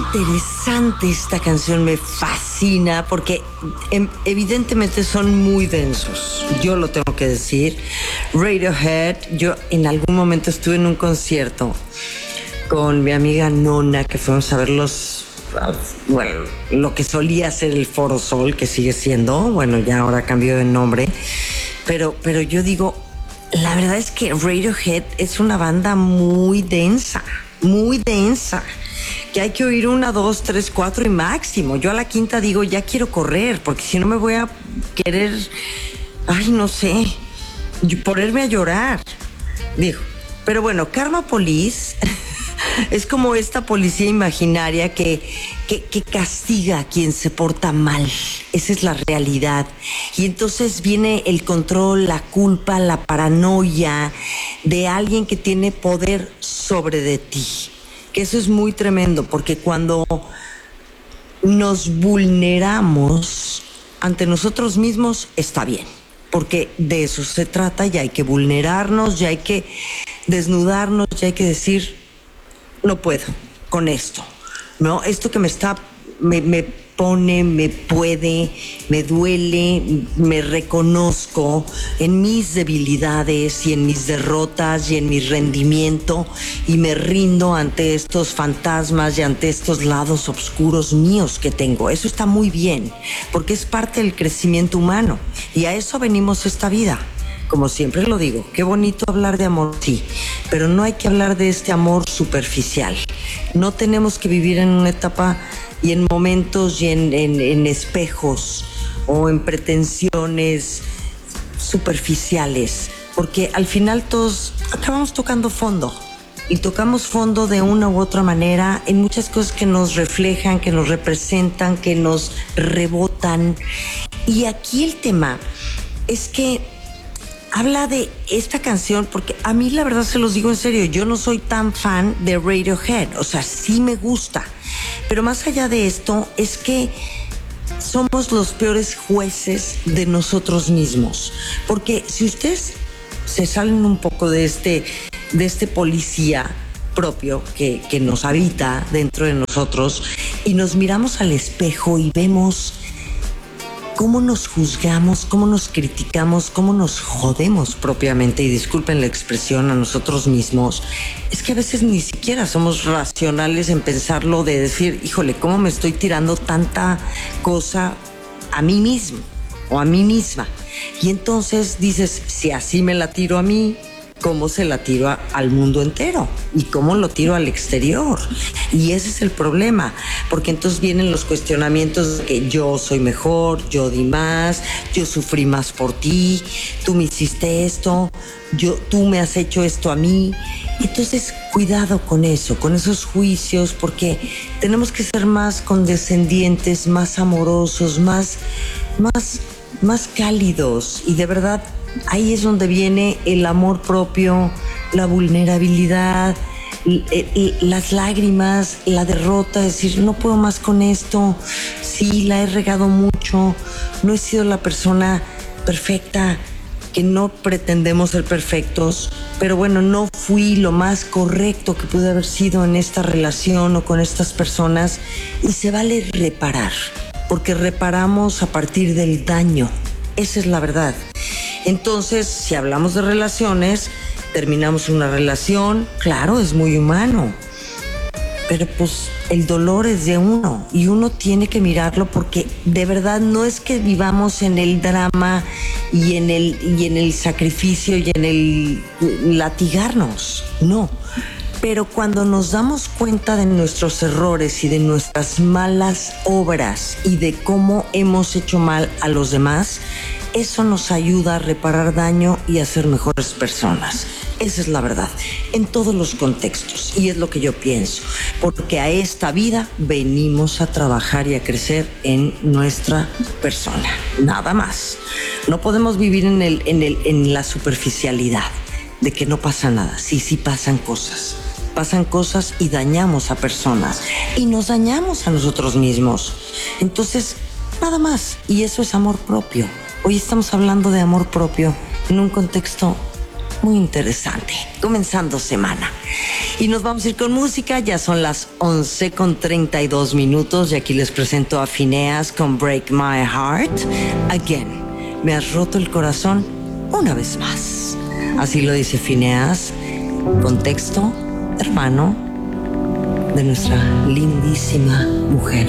interesante esta canción, me fascina porque evidentemente son muy densos, yo lo tengo que decir. Radiohead, yo en algún momento estuve en un concierto con mi amiga Nona, que fuimos a ver bueno, lo que solía ser el Foro Sol, que sigue siendo, bueno, ya ahora cambió de nombre, pero yo digo, la verdad es que Radiohead es una banda muy densa, que hay que oír 1, 2, 3, 4 y máximo. Yo a la quinta digo, ya quiero correr, porque si no me voy a querer, no sé, ponerme a llorar, digo. Pero bueno, Karma Police es como esta policía imaginaria que castiga a quien se porta mal. Esa es la realidad. Y entonces viene el control, la culpa, la paranoia de alguien que tiene poder sobre de ti. Que eso es muy tremendo, porque cuando nos vulneramos ante nosotros mismos, está bien. Porque de eso se trata, ya hay que vulnerarnos, ya hay que desnudarnos, ya hay que decir, no puedo con esto, ¿no? Esto que me pone, me puede, me duele, me reconozco en mis debilidades y en mis derrotas y en mi rendimiento y me rindo ante estos fantasmas y ante estos lados oscuros míos que tengo. Eso está muy bien, porque es parte del crecimiento humano y a eso venimos esta vida. Como siempre lo digo, qué bonito hablar de amor, sí, pero no hay que hablar de este amor superficial. No tenemos que vivir en una etapa y en momentos y en espejos o en pretensiones superficiales, porque al final todos acabamos tocando fondo y tocamos fondo de una u otra manera en muchas cosas que nos reflejan, que nos representan, que nos rebotan. Y aquí el tema es que habla de esta canción, porque a mí la verdad se los digo en serio, yo no soy tan fan de Radiohead, o sea, sí me gusta, pero más allá de esto es que somos los peores jueces de nosotros mismos, porque si ustedes se salen un poco de este policía propio que nos habita dentro de nosotros y nos miramos al espejo y vemos cómo nos juzgamos, cómo nos criticamos, cómo nos jodemos propiamente, y disculpen la expresión, a nosotros mismos, es que a veces ni siquiera somos racionales en pensarlo, de decir, híjole, ¿cómo me estoy tirando tanta cosa a mí mismo o a mí misma? Y entonces dices, si así me la tiro a mí, ¿cómo se la tiro al mundo entero? ¿Y cómo lo tiro al exterior? Y ese es el problema, porque entonces vienen los cuestionamientos de que yo soy mejor, yo di más, yo sufrí más por ti, tú me hiciste esto, tú me has hecho esto a mí. Entonces, cuidado con eso, con esos juicios, porque tenemos que ser más condescendientes, más amorosos, más cálidos, y de verdad ahí es donde viene el amor propio, la vulnerabilidad, las lágrimas, la derrota, decir, no puedo más con esto, sí, la he regado mucho, no he sido la persona perfecta, que no pretendemos ser perfectos, pero bueno, no fui lo más correcto que pude haber sido en esta relación o con estas personas, y se vale reparar, porque reparamos a partir del daño, esa es la verdad. Entonces, si hablamos de relaciones, terminamos una relación, claro, es muy humano, pero pues el dolor es de uno y uno tiene que mirarlo, porque de verdad no es que vivamos en el drama y en el sacrificio y en el latigarnos, no. Pero cuando nos damos cuenta de nuestros errores y de nuestras malas obras y de cómo hemos hecho mal a los demás, eso nos ayuda a reparar daño y a ser mejores personas. Esa es la verdad, en todos los contextos, y es lo que yo pienso, porque a esta vida venimos a trabajar y a crecer en nuestra persona, nada más. No podemos vivir en la superficialidad de que no pasa nada. Sí pasan cosas. Pasan cosas y dañamos a personas y nos dañamos a nosotros mismos. Entonces, nada más, y eso es amor propio. Hoy estamos hablando de amor propio en un contexto muy interesante, comenzando semana. Y nos vamos a ir con música, ya son las 11:32 y aquí les presento a Phineas con Break My Heart Again. Me has roto el corazón una vez más. Así lo dice Phineas, contexto, hermano de nuestra lindísima mujer